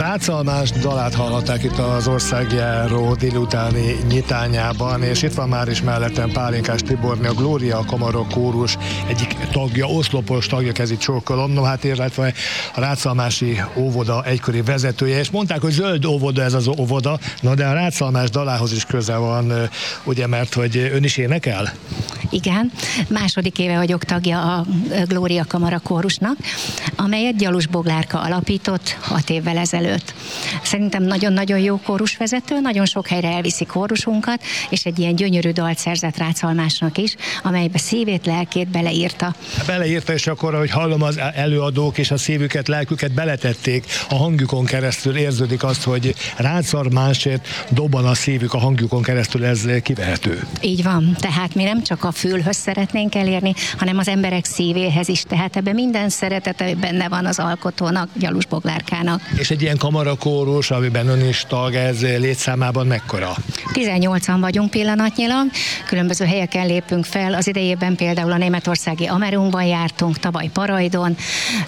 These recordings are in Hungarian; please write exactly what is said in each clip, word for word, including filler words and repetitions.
Rácalmás dalát hallhatták itt az országjáró délutáni nyitányában, és itt van már is mellettem Pálinkás Tiborné, a Glória Kamara Kórus egyik tagja, oszlopos tagja, kezit csókolom, no hát illetve a Rácalmási óvoda egykori vezetője, és mondták, hogy zöld óvoda ez az óvoda, na de a Rácalmás dalához is köze van, ugye, mert hogy ön is énekel? Igen, második éve vagyok tagja a Glória Kamara Kórusnak, amelyet Gyalus Boglárka alapított hat évvel ezelőtt. Szerintem nagyon-nagyon jó kórusvezető, nagyon sok helyre elviszi kórusunkat, és egy ilyen gyönyörű dalt szerzett Rácalmásnak is, amelybe szívét, lelkét beleírta. Beleírta, és akkor, ahogy hallom, az előadók és a szívüket, lelküket beletették a hangjukon keresztül, érződik azt, hogy Rácalmásért dobban a szívük a hangjukon keresztül, ez kivehető. Így van, tehát mi nem csak a fülhöz szeretnénk elérni, hanem az emberek szívéhez is, tehát ebben minden szeretete benne van az alkotónak, Gyalus Boglárkának. És egy ilyen kamarakórus, amiben ön is tag, ez létszámában mekkora? tizennyolcan vagyunk pillanatnyilag, különböző helyeken lépünk fel, az idejében például a németországi Amerunkban jártunk, tavaly Parajdon,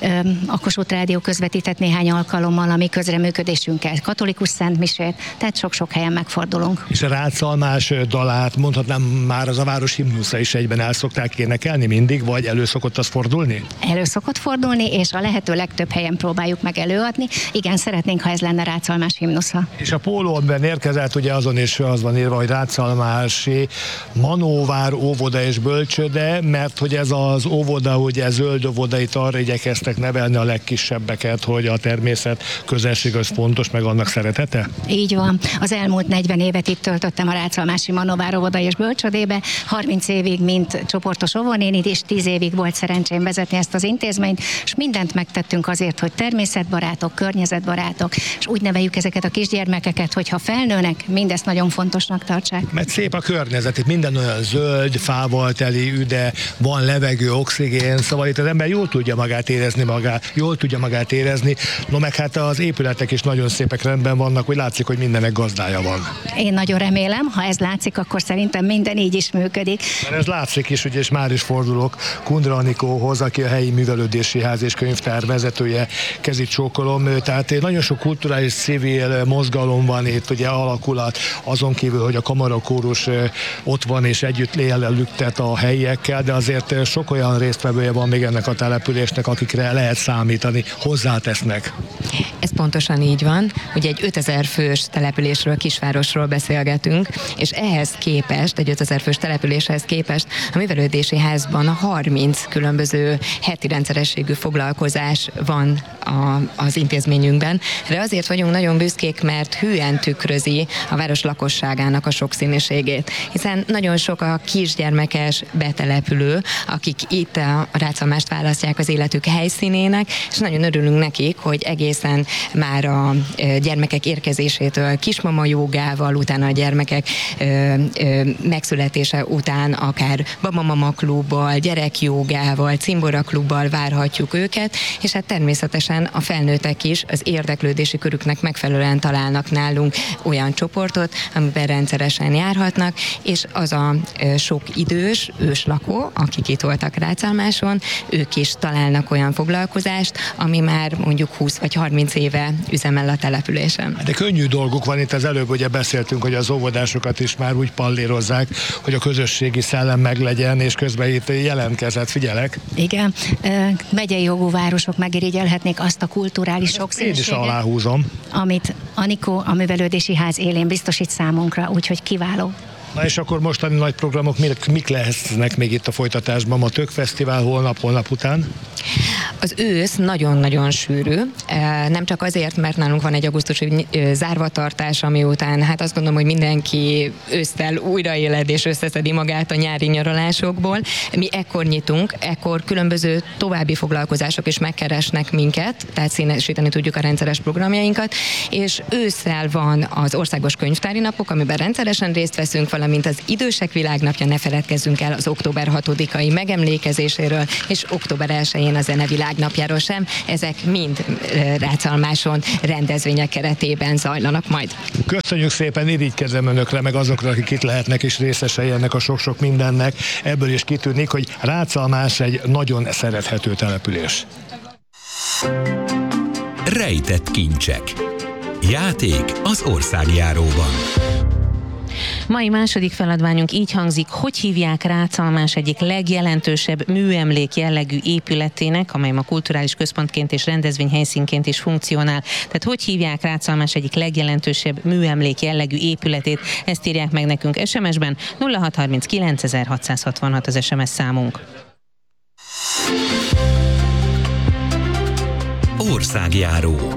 a Kossuth Rádió közvetített néhány alkalommal a mi közreműködésünkkel katolikus szentmisét, tehát sok-sok helyen megfordulunk. És a Rácalmás dalát, mondhatnám, már az a város himnusza is egyben el szokták énekelni mindig, vagy elő szokott az fordulni? Elő szokott fordulni, és a lehető legtöbb helyen próbáljuk meg előadni. Igen, szeretnénk, ha ez lenne Rácalmás himnusza. És a pólóban érkezett, ugye azon is az van írva, hogy Rácalmási Manóvár óvoda és bölcsőde, mert hogy ez az óvoda, ugye zöld óvoda, itt arra igyekeztek nevelni a legkisebbeket, hogy a természet közelség az fontos, meg annak szeretete? Így van. Az elmúlt negyven évet itt töltöttem a Rácalmási Manóvár óvoda és bölcsődébe, harminc évig, mint csoportos óvónéni, és tíz évig volt szerencsém vezetni ezt az intézményt, és mindent megtettünk azért, hogy természetbarátok, környezetbarátok, és úgy neveljük ezeket a kisgyermekeket, hogy ha felnőnek, mindezt nagyon fontosnak tartsák. Mert szép a környezet, itt minden olyan zöld, fával teli, üde, van levegő, oxigén, szóval itt az ember jól tudja magát érezni magát, jól tudja magát érezni, no meg hát az épületek is nagyon szépek, rendben vannak, hogy látszik, hogy mindennek gazdája van. Én nagyon remélem, ha ez látszik, akkor szerintem minden így is működik. Mert ez látszik is, ugye, és már is fordulok Kundra Anikóhoz, aki a helyi művelődési ház és könyvtár vezetője, kezit csókolom, tehát nagyon sok kulturális civil mozgalom van itt, ugye alakulat, azon kívül, hogy a kamarakórus ott van és együtt lélelüktet a helyiekkel, de azért sok olyan résztvevője van még ennek a településnek, akikre lehet számítani, hozzátesznek. Ez pontosan így van, ugye egy ötezer fős településről, kisvárosról beszélgetünk, és ehhez képest, egy ötezer fős településhez képest a művelődési házban harminc különböző heti rendszerességű foglalkozás van a, az intézményünkben. De azért vagyunk nagyon büszkék, mert hűen tükrözi a város lakosságának a sokszínűségét, hiszen nagyon sok a kisgyermekes betelepülő, akik itt a Rácalmást választják az életük helyszínének, és nagyon örülünk nekik, hogy egészen már a gyermekek érkezésétől kismama jogával, utána a gyermekek ö, ö, megszületése után akár babamama klubbal, gyerekjogával, cimbora klubbal várhatjuk őket, és hát természetesen a felnőttek is az érdeklődési körüknek megfelelően találnak nálunk olyan csoportot, amiben rendszeresen járhatnak, és az a sok idős őslakó, akik itt voltak Rácalmáson, ők is találnak olyan foglalkozást, ami már mondjuk húsz vagy harminc éve üzemel a településen. De könnyű dolguk van, itt az előbb ugye beszéltünk, hogy az óvodásokat is már úgy pallérozzák, hogy a közösségi szellem meglegyen, és közben itt jelentkezett, figyelek. Igen, megyei jogú városok megirigyelhetnék azt a kulturális sokszínűséget, én is aláhúzom, amit Anikó, a művelődési ház élén biztosít számunkra, úgyhogy kiváló. Na és akkor mostani nagy programok mik, mik lehetnek még itt a folytatásban? Ma Tök Fesztivál, holnap, holnap után? Az ősz nagyon-nagyon sűrű, nem csak azért, mert nálunk van egy augusztusi zárvatartás, ami után hát azt gondolom, hogy mindenki ősszel újraéled és összeszedi magát a nyári nyaralásokból. Mi ekkor nyitunk, ekkor különböző további foglalkozások is megkeresnek minket, tehát színesíteni tudjuk a rendszeres programjainkat, és ősszel van az országos könyvtári napok, amiben rendszeresen részt veszünk, valamint az Idősek Világnapja, ne feledkezzünk el az október hatodikai megemlékezéséről, és október elsején a Zene Világnapjáról sem. Ezek mind Rácalmáson rendezvények keretében zajlanak majd. Köszönjük szépen, irigykezem önökre, meg azokra, akik itt lehetnek és részesei ennek a sok-sok mindennek. Ebből is kitűnik, hogy Rácalmás egy nagyon szerethető település. Rejtett kincsek. Játék az országjáróban. Mai második feladványunk így hangzik: hogy hívják Rácalmás egyik legjelentősebb műemlék jellegű épületének, amely ma kulturális központként és rendezvényhelyszínként is funkcionál. Tehát hogy hívják Rácalmás egyik legjelentősebb műemlék jellegű épületét? Ezt írják meg nekünk es em es-ben. nulla hat harminckilenc ezerhatszázhatvanhat az es em es számunk. Országjáró.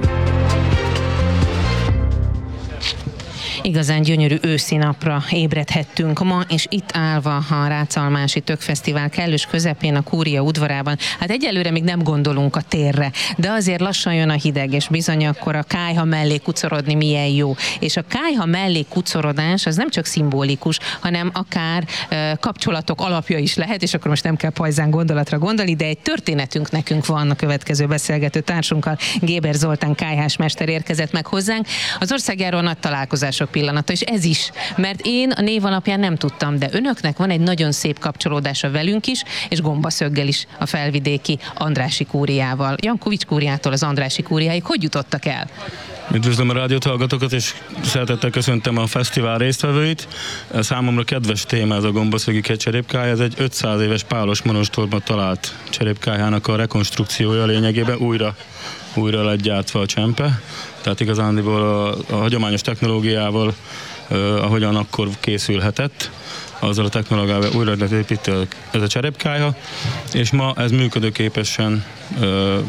Igazán gyönyörű őszi napra ébredhettünk ma, és itt állva a Rácalmási Tökfesztivál kellős közepén a Kúria udvarában. Hát egyelőre még nem gondolunk a térre, de azért lassan jön a hideg, és bizony akkor a kályha mellé kucorodni milyen jó. És a kályha mellé kucorodás az nem csak szimbolikus, hanem akár e, kapcsolatok alapja is lehet, és akkor most nem kell pajzán gondolatra gondolni, de egy történetünk nekünk van a következő beszélgető társunkkal. Géber Zoltán kályhásmester érkezett meg hozzánk. Az országjáró nagy találkozások pillanata, és ez is, mert én a név alapján nem tudtam, de önöknek van egy nagyon szép kapcsolódása velünk is, és Gombaszöggel is, a felvidéki Andrássy kúriával. Jankovics kúriától az Andrássy kúriáig hogy jutottak el? Üdvözlöm a rádiót hallgatókat, és szeretettel köszöntöm a fesztivál résztvevőit. Számomra kedves téma ez a gombaszögi cserépkályha, ez egy ötszáz éves pálos monostorban talált cserépkályhának a rekonstrukciója lényegében, újra, újra lett gyártva a csempe. Tehát igazándiból a, a hagyományos technológiával, eh, ahogyan akkor készülhetett, azzal a technológiával újra lett építve ez a cserépkályha, és ma ez működőképesen eh,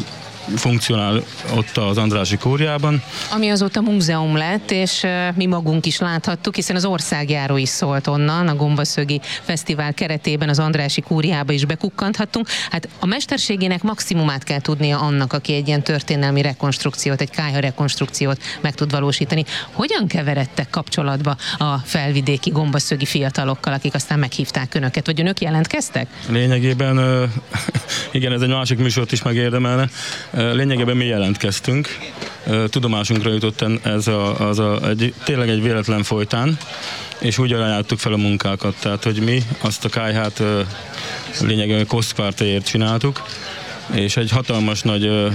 funkcionál ott az Andrássy kúriában. Ami azóta múzeum lett, és mi magunk is láthattuk, hiszen az országjáró is szólt onnan, a Gombaszögi Fesztivál keretében az Andrássy kúriába is bekukkanthattunk. Hát a mesterségének maximumát kell tudnia annak, aki egy ilyen történelmi rekonstrukciót, egy kályha rekonstrukciót meg tud valósítani. Hogyan keveredtek kapcsolatba a felvidéki gombaszögi fiatalokkal, akik aztán meghívták önöket, vagy önök jelentkeztek? Lényegében, igen, ez egy másik műsort is megérdemelne. Lényegében mi jelentkeztünk. Tudomásunkra jutott ez a, az a, egy, tényleg egy véletlen folytán, és úgy ajánlottuk fel a munkákat, tehát hogy mi azt a kályhát lényegében kosztkvártéért csináltuk, és egy hatalmas nagy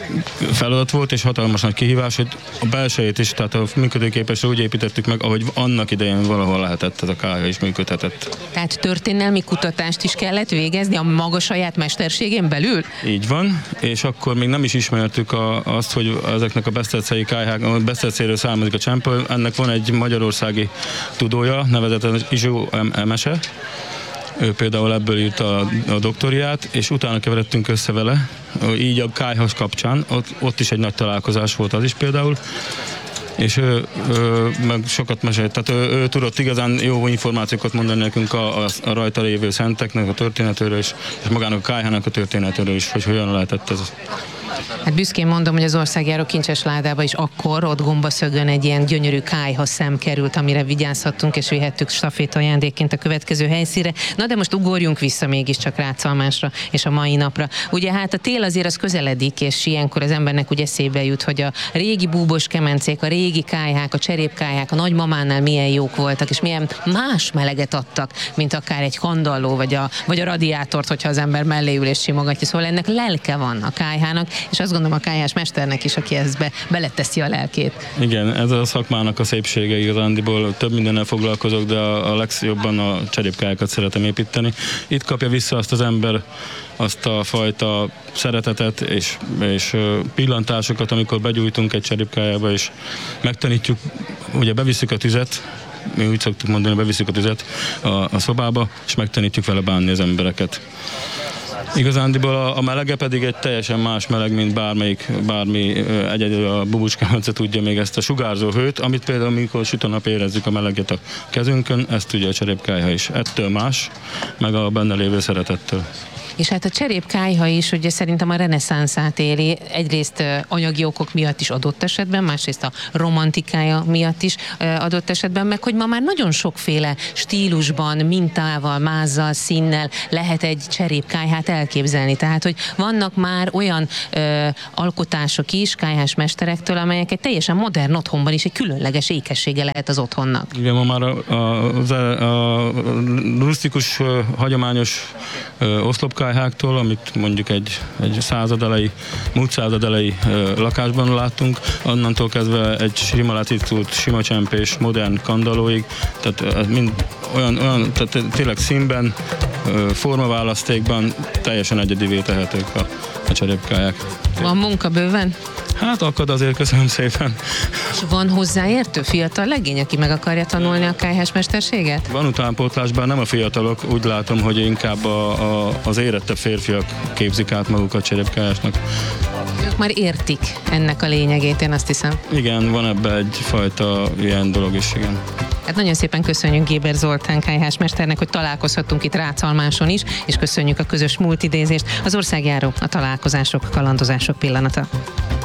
feladat volt, és hatalmas nagy kihívás, hogy a belsejét is, tehát a működőképesre úgy építettük meg, ahogy annak idején valahol lehetett, ez a kályha is működhetett. Tehát történelmi kutatást is kellett végezni a maga saját mesterségén belül? Így van, és akkor még nem is ismertük a, azt, hogy ezeknek a besztercei kályhák, a besztercéről származik a csempe. Ennek van egy magyarországi tudója, nevezetesen Izsó Emese. Ő például ebből írta a, a doktoriát, és utána keveredtünk össze vele, így a kályhas kapcsán, ott, ott is egy nagy találkozás volt az is például, és ő, ő meg sokat mesélt, tehát ő, ő tudott igazán jó információkat mondani nekünk a, a, a rajta lévő szenteknek a történetéről, és, és magának a kályhának a történetéről is, hogy hogyan lehetett ez. Hát büszkén mondom, hogy az országjáró kincses ládába is akkor ott Gombaszögön egy ilyen gyönyörű kályha szem került, amire vigyázhattunk, és vihettük staféta ajándékként a következő helyszínre. Na de most ugorjunk vissza mégiscsak Rácalmásra és a mai napra. Ugye hát a tél azért az közeledik, és ilyenkor az embernek úgy eszébe jut, hogy a régi búbos kemencék, a régi kályhák, a cserépkályhák a nagymamánál milyen jók voltak, és milyen más meleget adtak, mint akár egy kandalló, vagy a, vagy a radiátort, hogyha az ember mellé ül és simogatja. Szóval ennek lelke van a kályhának, és azt gondolom a kályhás mesternek is, aki ezbe beleteszi a lelkét. Igen, ez a szakmának a szépsége igazándiból. Több mindennel foglalkozok, de a, a legjobban a cserépkályákat szeretem építeni. Itt kapja vissza azt az ember azt a fajta szeretetet és, és pillantásokat, amikor begyújtunk egy cserépkályába, és megtanítjuk, ugye bevisszük a tüzet, mi úgy szoktuk mondani, bevisszük a tüzet a, a szobába, és megtanítjuk vele bánni az embereket. Igazándiból a, a melege pedig egy teljesen más meleg, mint bármelyik, bármi egyedül a bubuskemence tudja még ezt a sugárzó hőt, amit például amikor süt a nap érezzük a meleget a kezünkön, ezt tudja a cserépkályha is. Ettől más, meg a benne lévő szeretettől. És hát a cserépkályha is ugye szerintem a reneszánszát éli, egyrészt anyagi okok miatt is adott esetben, másrészt a romantikája miatt is adott esetben, meg hogy ma már nagyon sokféle stílusban, mintával, mázzal, színnel lehet egy cserépkályhát elképzelni. Tehát, hogy vannak már olyan ö, alkotások is kályhás mesterektől, amelyek egy teljesen modern otthonban is egy különleges ékessége lehet az otthonnak. Igen, ma már a, a, a, a rusztikus, hagyományos oszlopkályha cserépkályháktól, amit mondjuk egy, egy század elejé, múlt század elejé lakásban láttunk, onnantól kezdve egy sima latitút, sima csempés, modern kandallóig, tehát mind olyan, olyan tehát tényleg színben, formaválasztékban teljesen egyedivé tehetők a, a cserépkályák. Van munka bőven? Hát akad azért, köszönöm szépen. És van hozzáértő fiatal legény, aki meg akarja tanulni a kályhásmesterséget? Van utánpótlás, bár nem a fiatalok, úgy látom, hogy inkább a, a, az érettebb férfiak képzik át magukat cserépkályásnak. Ők már értik ennek a lényegét, én azt hiszem. Igen, van ebbe egyfajta ilyen dolog is, igen. Hát nagyon szépen köszönjük Géber Zoltán kályhásmesternek, hogy találkozhattunk itt Ráczalmáson is, és köszönjük a közös múltidézést. Az országjáró a találkozások, kalandozások pillanata.